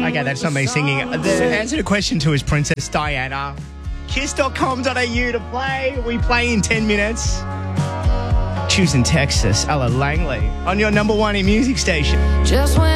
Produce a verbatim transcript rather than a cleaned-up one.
Okay, that's not me singing. The answer to question two is Princess Diana. kiss dot com dot a u to play. We play in ten minutes. Choosing Texas, Ella Langley on your number one in music station. Just when